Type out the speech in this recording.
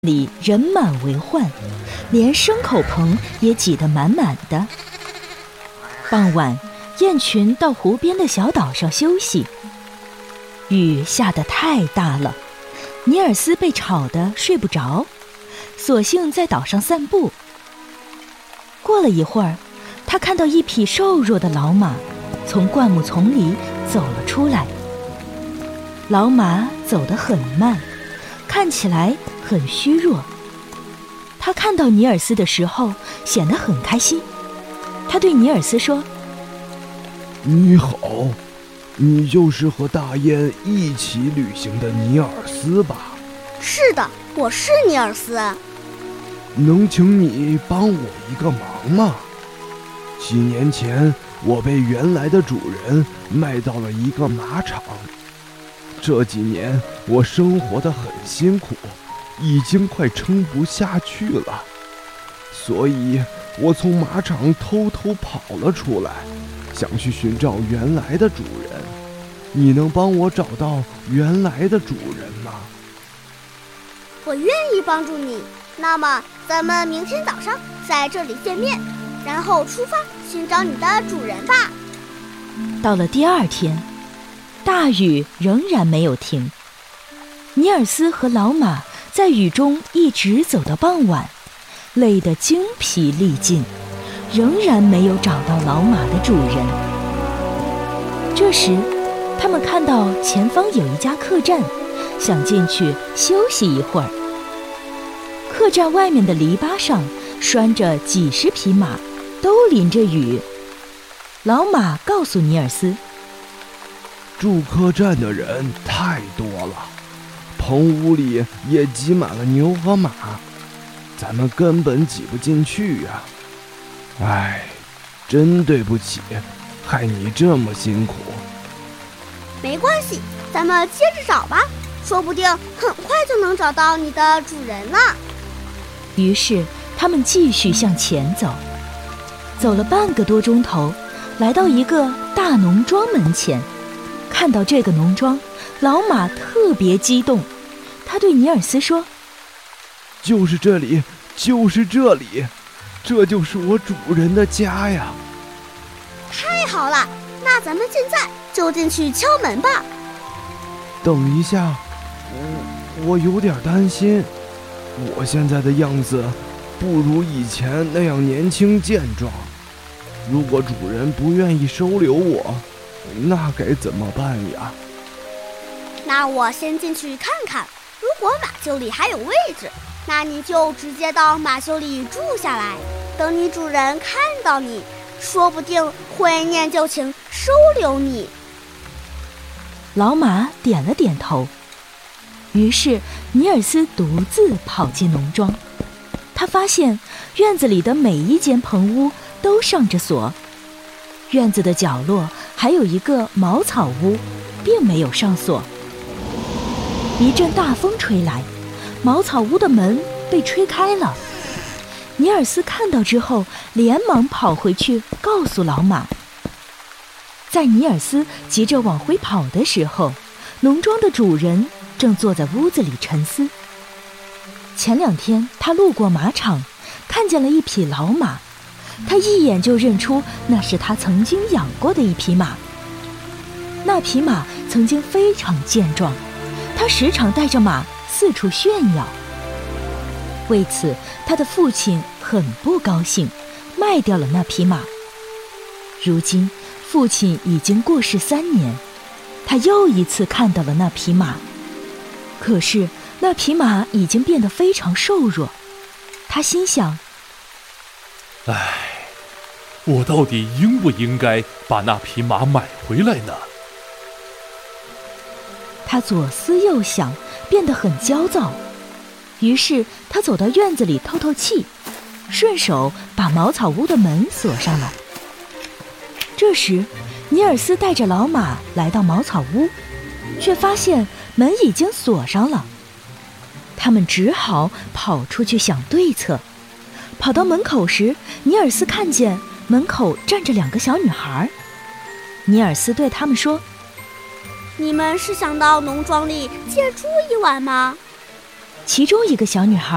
里人满为患，连牲口棚也挤得满满的。傍晚，雁群到湖边的小岛上休息。雨下得太大了，尼尔斯被吵得睡不着，索性在岛上散步。过了一会儿，他看到一匹瘦弱的老马从灌木丛里走了出来。老马走得很慢，看起来很虚弱。他看到尼尔斯的时候显得很开心。他对尼尔斯说：“ 你好，你就是和大雁一起旅行的尼尔斯吧？”“ 是的，我是尼尔斯。”“ 能请你帮我一个忙吗？几年前我被原来的主人卖到了一个马场，这几年我生活得很辛苦，已经快撑不下去了，所以我从马场偷偷跑了出来，想去寻找原来的主人。你能帮我找到原来的主人吗？”“ 我愿意帮助你。那么咱们明天早上在这里见面，然后出发寻找你的主人吧。” 到了第二天，大雨仍然没有停。尼尔斯和老马在雨中一直走到傍晚，累得精疲力尽，仍然没有找到老马的主人。这时，他们看到前方有一家客栈，想进去休息一会儿。客栈外面的篱笆上拴着几十匹马，都淋着雨。老马告诉尼尔斯：“ 住客栈的人太多了，棚屋里也挤满了牛和马，咱们根本挤不进去呀。哎，真对不起，害你这么辛苦。”“ 没关系，咱们接着找吧，说不定很快就能找到你的主人了。” 于是他们继续向前走，走了半个多钟头，来到一个大农庄门前。看到这个农庄，老马特别激动，他对尼尔斯说：“ 就是这里，就是这里，这就是我主人的家呀！”“ 太好了，那咱们现在就进去敲门吧。”“ 等一下，我有点担心，我现在的样子不如以前那样年轻健壮，如果主人不愿意收留我，那该怎么办呀？”“ 那我先进去看看，如果马厩里还有位置，那你就直接到马厩里住下来，等你主人看到你，说不定会念旧情收留你。” 老马点了点头。于是尼尔斯独自跑进农庄，他发现院子里的每一间棚屋都上着锁，院子的角落还有一个茅草屋，并没有上锁。一阵大风吹来，茅草屋的门被吹开了。尼尔斯看到之后，连忙跑回去告诉老马。在尼尔斯急着往回跑的时候，农庄的主人正坐在屋子里沉思。前2天他路过马场，看见了一匹老马，他一眼就认出那是他曾经养过的一匹马。那匹马曾经非常健壮，他时常带着马四处炫耀。为此，他的父亲很不高兴，卖掉了那匹马。如今父亲已经过世3年，他又一次看到了那匹马，可是那匹马已经变得非常瘦弱。他心想：“ 唉，我到底应不应该把那匹马买回来呢？” 他左思右想，变得很焦躁。于是他走到院子里透透气，顺手把茅草屋的门锁上了。这时尼尔斯带着老马来到茅草屋，却发现门已经锁上了。他们只好跑出去想对策。跑到门口时，尼尔斯看见门口站着2个小女孩。尼尔斯对他们说：“ 你们是想到农庄里借住一晚吗？” 其中一个小女孩